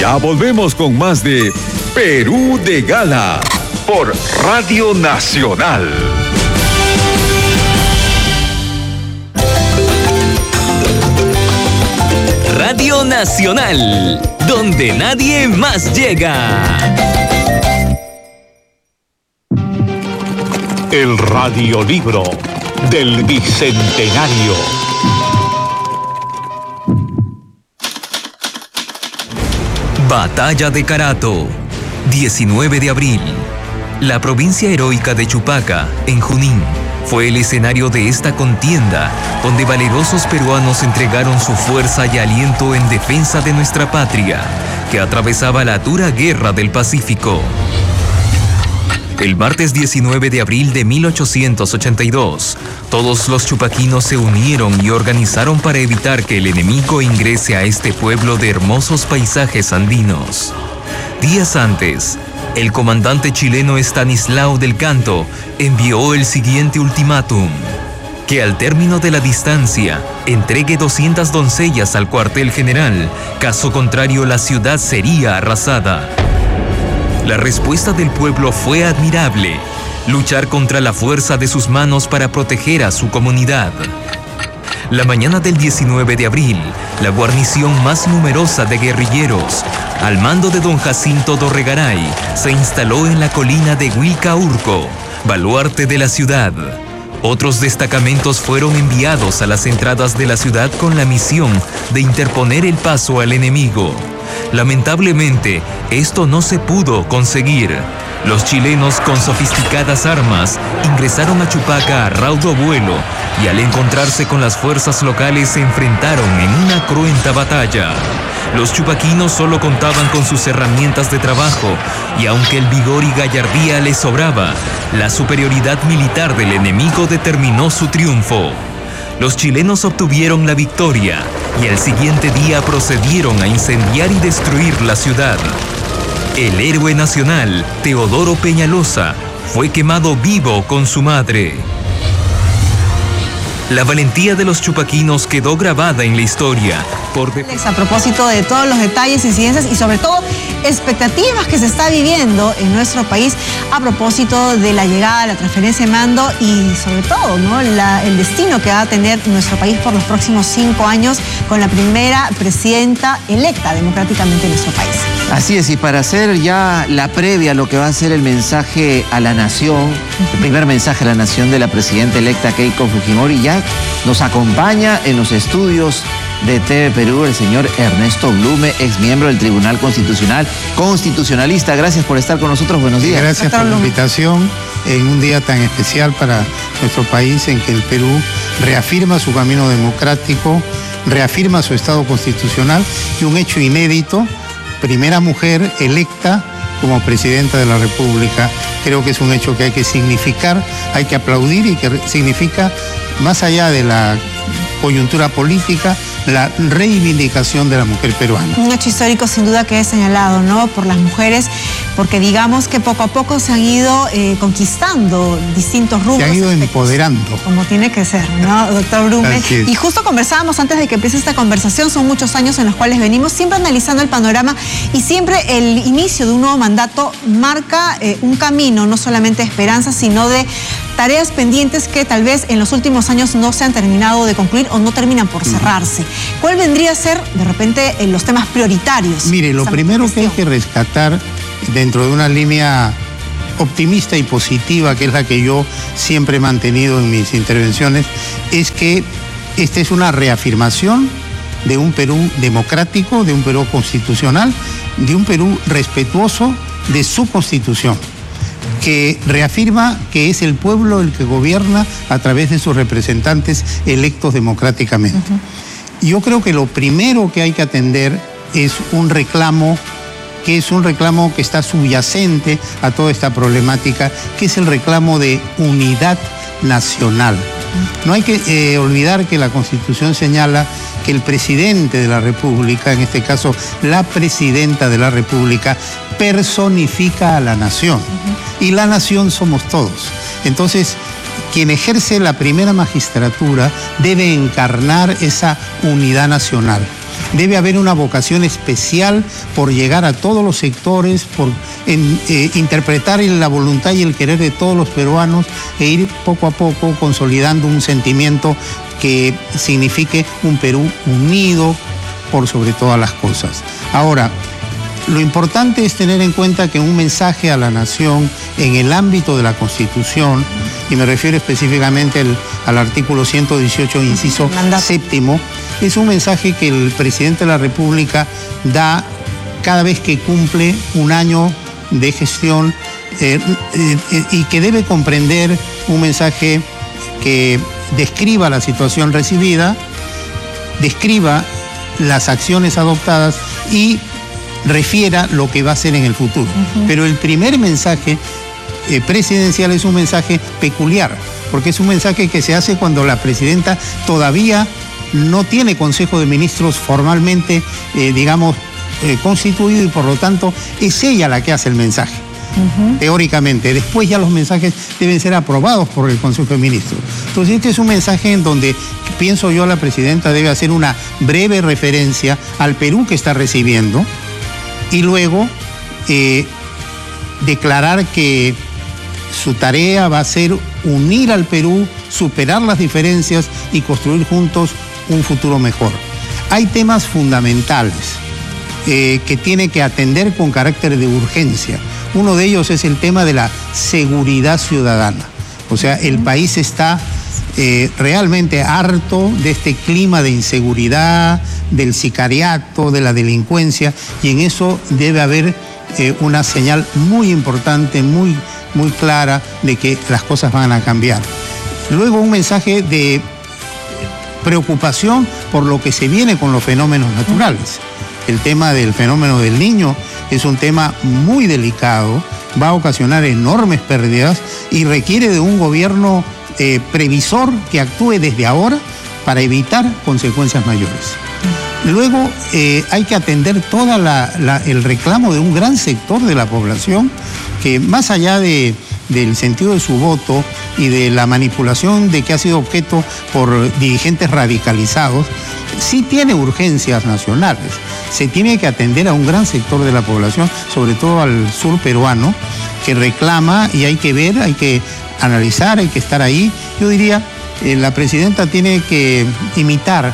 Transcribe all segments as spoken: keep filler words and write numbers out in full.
Ya volvemos con más de Perú de Gala por Radio Nacional. Radio Nacional, donde nadie más llega. El radiolibro del Bicentenario. Batalla de Carato, diecinueve de abril. La provincia heroica de Chupaca, en Junín, fue el escenario de esta contienda, donde valerosos peruanos entregaron su fuerza y aliento en defensa de nuestra patria, que atravesaba la dura guerra del Pacífico. El martes diecinueve de abril de mil ochocientos ochenta y dos, todos los chupaquinos se unieron y organizaron para evitar que el enemigo ingrese a este pueblo de hermosos paisajes andinos. Días antes, el comandante chileno Estanislao del Canto envió el siguiente ultimátum: que al término de la distancia entregue doscientas doncellas al cuartel general, caso contrario la ciudad sería arrasada. La respuesta del pueblo fue admirable: luchar contra la fuerza de sus manos para proteger a su comunidad. La mañana del diecinueve de abril, la guarnición más numerosa de guerrilleros, al mando de don Jacinto Dorregaray, se instaló en la colina de Huilcaurco, baluarte de la ciudad. Otros destacamentos fueron enviados a las entradas de la ciudad con la misión de interponer el paso al enemigo. Lamentablemente, esto no se pudo conseguir. Los chilenos, con sofisticadas armas, ingresaron a Chupaca a raudo vuelo y al encontrarse con las fuerzas locales se enfrentaron en una cruenta batalla. Los chupaquinos solo contaban con sus herramientas de trabajo y aunque el vigor y gallardía les sobraba, la superioridad militar del enemigo determinó su triunfo. Los chilenos obtuvieron la victoria y al siguiente día procedieron a incendiar y destruir la ciudad. El héroe nacional, Teodoro Peñalosa, fue quemado vivo con su madre. La valentía de los chupaquinos quedó grabada en la historia. Por de... A propósito de todos los detalles, incidencias y sobre todo expectativas que se está viviendo en nuestro país a propósito de la llegada, la transferencia de mando y sobre todo, ¿no?, la, el destino que va a tener nuestro país por los próximos cinco años con la primera presidenta electa democráticamente en nuestro país. Así es, y para hacer ya la previa a lo que va a ser el mensaje a la nación, el primer mensaje a la nación de la presidenta electa Keiko Fujimori, ya nos acompaña en los estudios de T V Perú el señor Ernesto Blume, ex miembro del Tribunal Constitucional, constitucionalista. Gracias por estar con nosotros. Buenos días. Gracias por la invitación en un día tan especial para nuestro país, en que el Perú reafirma su camino democrático, reafirma su Estado constitucional y un hecho inédito: primera mujer electa como presidenta de la República. Creo que es un hecho que hay que significar, hay que aplaudir y que significa, más allá de la coyuntura política, la reivindicación de la mujer peruana. Un hecho histórico sin duda que es señalado, ¿no?, por las mujeres, porque digamos que poco a poco se han ido eh, conquistando distintos rubros. Se han ido empoderando. Como tiene que ser, ¿no, doctor Blume? Y justo conversábamos antes de que empiece esta conversación, son muchos años en los cuales venimos siempre analizando el panorama y siempre el inicio de un nuevo mandato marca eh, un camino, no solamente de esperanza, sino de tareas pendientes que tal vez en los últimos años no se han terminado de concluir o no terminan por cerrarse. ¿Cuál vendría a ser, de repente, en los temas prioritarios? Mire, lo primero que hay que rescatar dentro de una línea optimista y positiva, que es la que yo siempre he mantenido en mis intervenciones, es que esta es una reafirmación de un Perú democrático, de un Perú constitucional, de un Perú respetuoso de su Constitución, que reafirma que es el pueblo el que gobierna a través de sus representantes electos democráticamente. Uh-huh. Yo creo que lo primero que hay que atender es un reclamo, que es un reclamo que está subyacente a toda esta problemática, que es el reclamo de unidad nacional. No hay que eh, olvidar que la Constitución señala que el presidente de la República, en este caso la presidenta de la República, personifica a la nación. Uh-huh. Y la nación somos todos. Entonces, quien ejerce la primera magistratura debe encarnar esa unidad nacional. Debe haber una vocación especial por llegar a todos los sectores, por en, eh, interpretar la voluntad y el querer de todos los peruanos e ir poco a poco consolidando un sentimiento que signifique un Perú unido por sobre todas las cosas. Ahora, lo importante es tener en cuenta que un mensaje a la nación en el ámbito de la Constitución, y me refiero específicamente al, al artículo ciento dieciocho, inciso séptimo, es un mensaje que el presidente de la República da cada vez que cumple un año de gestión eh, eh, y que debe comprender un mensaje que describa la situación recibida, describa las acciones adoptadas y refiera lo que va a hacer en el futuro. Uh-huh. Pero el primer mensaje eh, presidencial es un mensaje peculiar, porque es un mensaje que se hace cuando la presidenta todavía no tiene Consejo de Ministros formalmente, eh, digamos, eh, constituido, y por lo tanto es ella la que hace el mensaje. Uh-huh. Teóricamente. Después ya los mensajes deben ser aprobados por el Consejo de Ministros. Entonces este es un mensaje en donde, pienso yo, la presidenta debe hacer una breve referencia al Perú que está recibiendo y luego eh, declarar que su tarea va a ser unir al Perú, superar las diferencias y construir juntos un futuro mejor. Hay temas fundamentales eh, que tiene que atender con carácter de urgencia. Uno de ellos es el tema de la seguridad ciudadana. O sea, el país está eh, realmente harto de este clima de inseguridad, del sicariato, de la delincuencia, y en eso debe haber eh, una señal muy importante, muy, muy clara de que las cosas van a cambiar. Luego un mensaje de preocupación por lo que se viene con los fenómenos naturales. El tema del fenómeno del Niño es un tema muy delicado, va a ocasionar enormes pérdidas y requiere de un gobierno eh, previsor que actúe desde ahora para evitar consecuencias mayores. Luego eh, hay que atender todo el reclamo de un gran sector de la población que, más allá de, del sentido de su voto y de la manipulación de que ha sido objeto por dirigentes radicalizados, sí tiene urgencias nacionales. Se tiene que atender a un gran sector de la población, sobre todo al sur peruano, que reclama, y hay que ver, hay que analizar, hay que estar ahí. Yo diría, eh, la presidenta tiene que imitar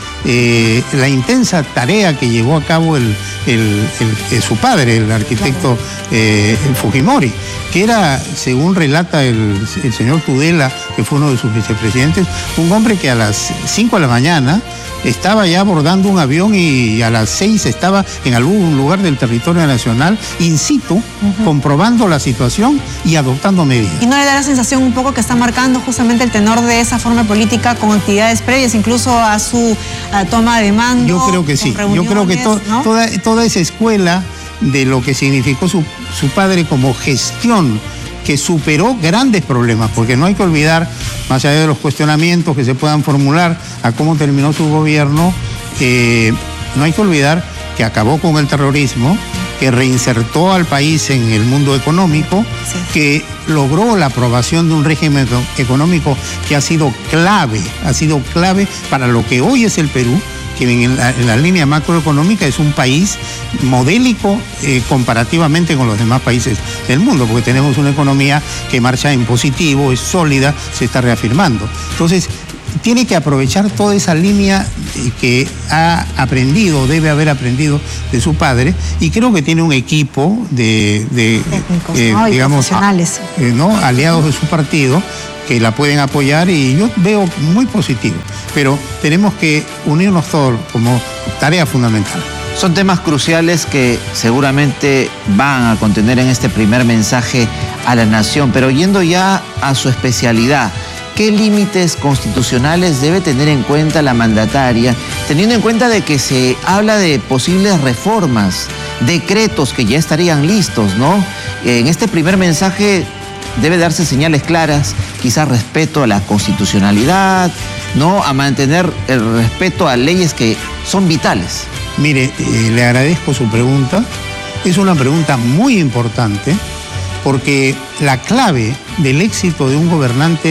eh, la intensa tarea que llevó a cabo el, el, el, el, su padre, el arquitecto eh, el Fujimori, que era, según relata el, el señor Tudela, que fue uno de sus vicepresidentes, un hombre que a las cinco de la mañana estaba ya abordando un avión y a las seis estaba en algún lugar del territorio nacional, in situ, uh-huh, comprobando la situación y adoptando medidas. ¿Y no le da la sensación un poco que está marcando justamente el tenor de esa forma política con actividades previas, incluso a su a toma de mando? Yo creo que sí. Yo creo que to, ¿no? toda, toda esa escuela de lo que significó su, su padre como gestión, que superó grandes problemas, porque no hay que olvidar, más allá de los cuestionamientos que se puedan formular a cómo terminó su gobierno, eh, no hay que olvidar que acabó con el terrorismo, que reinsertó al país en el mundo económico, sí, que logró la aprobación de un régimen económico que ha sido clave, ha sido clave para lo que hoy es el Perú, que en la, en la línea macroeconómica es un país modélico eh, comparativamente con los demás países del mundo, porque tenemos una economía que marcha en positivo, es sólida, se está reafirmando. Entonces, tiene que aprovechar toda esa línea que ha aprendido, debe haber aprendido de su padre, y creo que tiene un equipo de, de técnicos, eh, ¿no? digamos, profesionales, eh, ¿no? aliados de su partido, que la pueden apoyar, y yo veo muy positivo. Pero tenemos que unirnos todos como tarea fundamental. Son temas cruciales que seguramente van a contener en este primer mensaje a la nación, pero yendo ya a su especialidad, ¿qué límites constitucionales debe tener en cuenta la mandataria, teniendo en cuenta de que se habla de posibles reformas, decretos que ya estarían listos, ¿no? En este primer mensaje debe darse señales claras, quizás respeto a la constitucionalidad, ¿no? A mantener el respeto a leyes que son vitales. Mire, eh, le agradezco su pregunta. Es una pregunta muy importante, porque la clave del éxito de un gobernante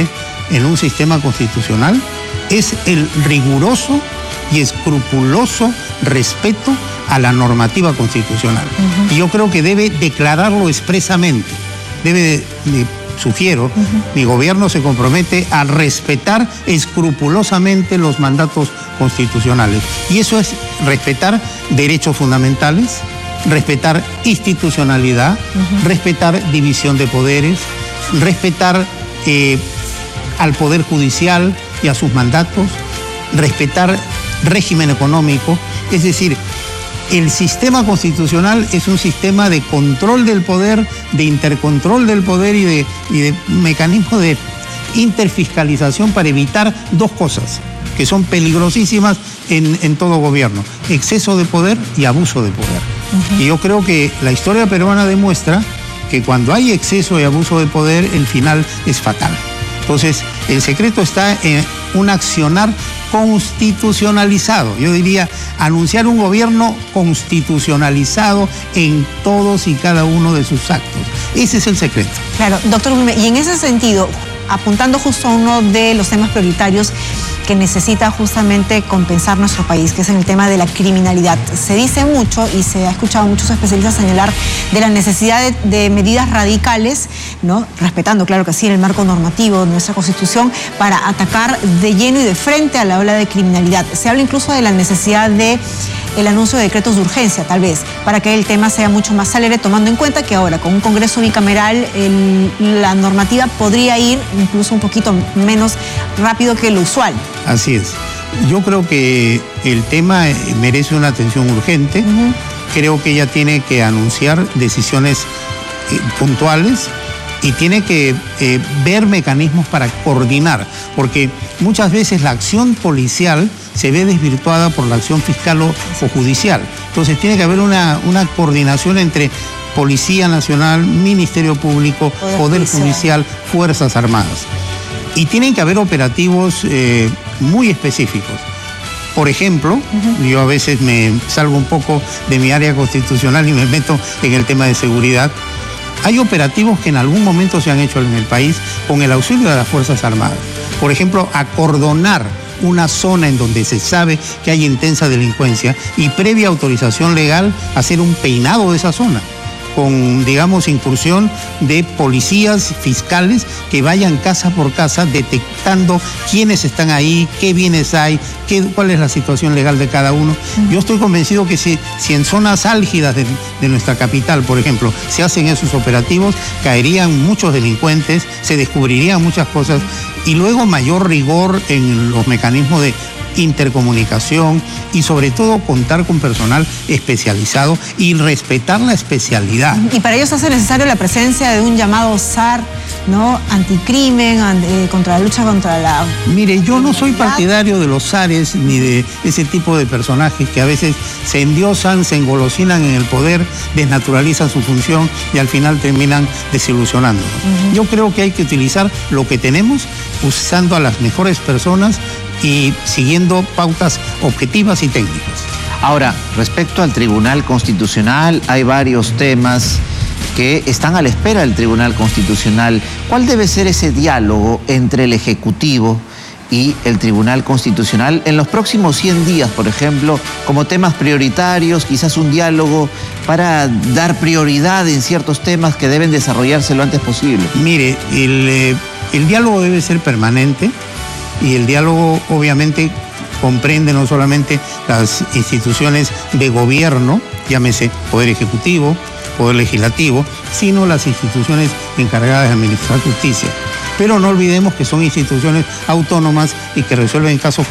en un sistema constitucional es el riguroso y escrupuloso respeto a la normativa constitucional. Uh-huh. Y yo creo que debe declararlo expresamente. Debe, de, de, sugiero, uh-huh. mi gobierno se compromete a respetar escrupulosamente los mandatos constitucionales. Y eso es respetar derechos fundamentales, respetar institucionalidad, uh-huh. respetar división de poderes, respetar eh, al Poder Judicial y a sus mandatos, respetar régimen económico. Es decir, el sistema constitucional es un sistema de control del poder, de intercontrol del poder y de, y de mecanismo de interfiscalización para evitar dos cosas que son peligrosísimas en, en todo gobierno: exceso de poder y abuso de poder. Uh-huh. Y yo creo que la historia peruana demuestra que cuando hay exceso y abuso de poder, el final es fatal. Entonces, el secreto está en un accionar constitucionalizado. Yo diría, anunciar un gobierno constitucionalizado en todos y cada uno de sus actos. Ese es el secreto. Claro, doctor Wilmer, y en ese sentido, apuntando justo a uno de los temas prioritarios que necesita justamente compensar nuestro país, que es en el tema de la criminalidad. Se dice mucho y se ha escuchado a muchos especialistas señalar de la necesidad de, de medidas radicales, ¿no? Respetando, claro que sí, el marco normativo de nuestra Constitución, para atacar de lleno y de frente a la ola de criminalidad. Se habla incluso de la necesidad de el anuncio de decretos de urgencia, tal vez, para que el tema sea mucho más célere, tomando en cuenta que ahora, con un Congreso bicameral, el, la normativa podría ir incluso un poquito menos rápido que lo usual. Así es. Yo creo que el tema merece una atención urgente. Uh-huh. Creo que ella tiene que anunciar decisiones eh, puntuales y tiene que eh, ver mecanismos para coordinar, porque muchas veces la acción policial se ve desvirtuada por la acción fiscal o, o judicial. Entonces tiene que haber una, una coordinación entre Policía Nacional, Ministerio Público, Poder, Poder Judicial. Judicial, Fuerzas Armadas. Y tienen que haber operativos eh, muy específicos. Por ejemplo, uh-huh. yo a veces me salgo un poco de mi área constitucional y me meto en el tema de seguridad. Hay operativos que en algún momento se han hecho en el país con el auxilio de las Fuerzas Armadas. Por ejemplo, acordonar una zona en donde se sabe que hay intensa delincuencia y previa autorización legal hacer un peinado de esa zona, con, digamos, incursión de policías fiscales que vayan casa por casa detectando quiénes están ahí, qué bienes hay, qué, cuál es la situación legal de cada uno. Uh-huh. Yo estoy convencido que si, si en zonas álgidas de, de nuestra capital, por ejemplo, se hacen esos operativos, caerían muchos delincuentes, se descubrirían muchas cosas y luego mayor rigor en los mecanismos de intercomunicación y sobre todo contar con personal especializado y respetar la especialidad. Y para ello se hace necesario la presencia de un llamado S A R, ¿no? Anticrimen, eh, contra la lucha contra la... Mire, yo no soy partidario de los S A Res ni de ese tipo de personajes que a veces se endiosan, se engolosinan en el poder, desnaturalizan su función y al final terminan desilusionándonos. Uh-huh. Yo creo que hay que utilizar lo que tenemos, usando a las mejores personas y siguiendo pautas objetivas y técnicas. Ahora, respecto al Tribunal Constitucional, hay varios temas que están a la espera del Tribunal Constitucional. ¿Cuál debe ser ese diálogo entre el Ejecutivo y el Tribunal Constitucional en los próximos cien días, por ejemplo, como temas prioritarios, quizás un diálogo para dar prioridad en ciertos temas que deben desarrollarse lo antes posible? Mire, el, eh, el diálogo debe ser permanente. Y el diálogo obviamente comprende no solamente las instituciones de gobierno, llámese Poder Ejecutivo, Poder Legislativo, sino las instituciones encargadas de administrar justicia. Pero no olvidemos que son instituciones autónomas y que resuelven casos